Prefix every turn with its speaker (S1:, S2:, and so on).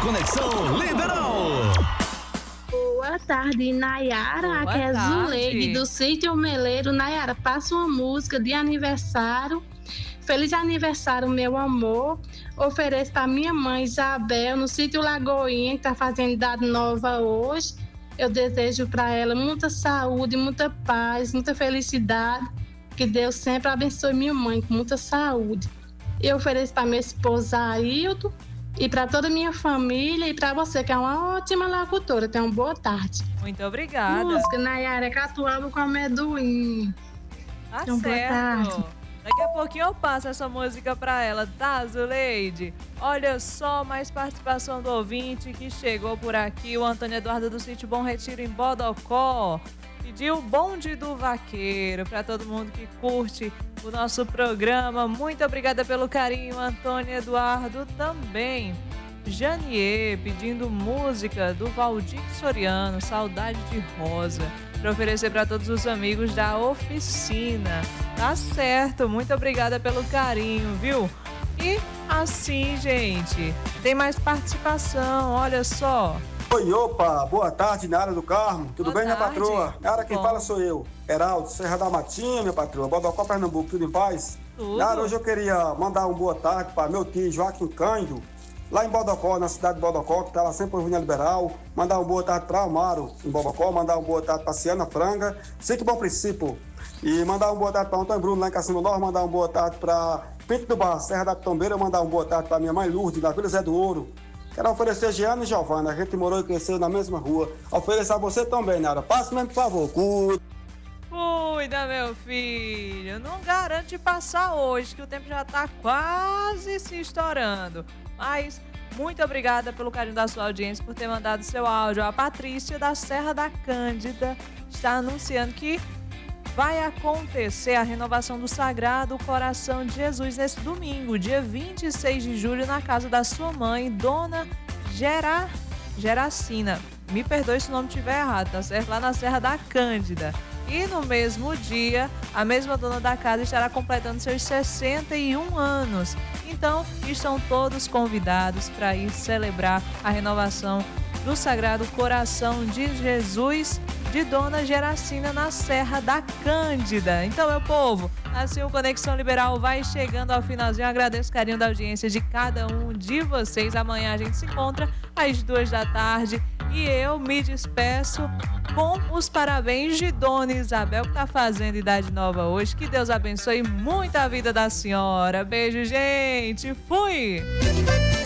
S1: Conexão Liberal.
S2: Boa tarde, Nayara.
S3: Boa
S2: Aqui é
S3: tarde.
S2: Zuleide, do Sítio Meleiro. Nayara, passa uma música de aniversário. Feliz aniversário, meu amor. Ofereço para minha mãe, Isabel, no Sítio Lagoinha, que está fazendo idade nova hoje. Eu desejo para ela muita saúde, muita paz, muita felicidade. Que Deus sempre abençoe minha mãe com muita saúde. Eu ofereço para minha esposa, Ailton, e para toda a minha família e para você, que é uma ótima locutora. Tenha uma boa tarde.
S3: Muito obrigada.
S2: Música, Nayara, Catuaba com amendoim.
S3: Tá
S2: Então, boa
S3: certo.
S2: tarde.
S3: Daqui a pouquinho eu passo essa música pra ela, tá, Zuleide? Olha só, mais participação do ouvinte que chegou por aqui, o Antônio Eduardo do Sítio Bom Retiro, em Bodocó. Pediu o bonde do vaqueiro para todo mundo que curte o nosso programa. Muito obrigada pelo carinho, Antônio Eduardo também. Janier pedindo música do Valdir Soriano, Saudade de Rosa, para oferecer para todos os amigos da oficina. Tá certo, muito obrigada pelo carinho, viu? E assim, gente, tem mais participação, olha só.
S4: Oi, opa, boa tarde, Nara do Carmo. Tudo
S3: Boa
S4: bem, minha
S3: tarde.
S4: patroa? Nara, quem
S3: Bom.
S4: fala sou eu, Heraldo, Serra da Matinha, minha patroa, Bodocó, Pernambuco, tudo em paz?
S3: Tudo.
S4: Nara, hoje eu queria mandar uma boa tarde para meu tio Joaquim Cândido, lá em Bodocó, na cidade de Bodocó, que está lá sempre ouvindo a Liberal. Mandar uma boa tarde para Amaro, em Bodocó, mandar uma boa tarde para Ciana Franga, Sítio Bom Princípio. E mandar uma boa tarde para Antônio Bruno, lá em Cacimbo Norte, mandar uma boa tarde para Pinto do Bar, Serra da Pitombeira, mandar uma boa tarde para minha mãe Lourdes, na Vila Zé do Ouro. Quero oferecer Giana e Giovana, a gente morou e cresceu na mesma rua. Oferecer a você também, Nara. Passe mesmo, por favor.
S3: Cuida, meu filho. Não garante passar hoje, que o tempo já tá quase se estourando. Mas muito obrigada pelo carinho da sua audiência, por ter mandado seu áudio. A Patrícia da Serra da Cândida está anunciando que vai acontecer a renovação do Sagrado Coração de Jesus nesse domingo, dia 26 de julho, na casa da sua mãe, Dona Geracina. Me perdoe se o nome estiver errado, tá certo? Lá na Serra da Cândida. E no mesmo dia, a mesma dona da casa estará completando seus 61 anos. Então, estão todos convidados para ir celebrar a renovação do Sagrado Coração de Jesus de Dona Geracina na Serra da Cândida. Então, meu povo, assim o Conexão Liberal vai chegando ao finalzinho. Eu agradeço o carinho da audiência de cada um de vocês. Amanhã a gente se encontra às 14h e eu me despeço com os parabéns de Dona Isabel, que está fazendo idade nova hoje. Que Deus abençoe muito a vida da senhora. Beijo, gente. Fui!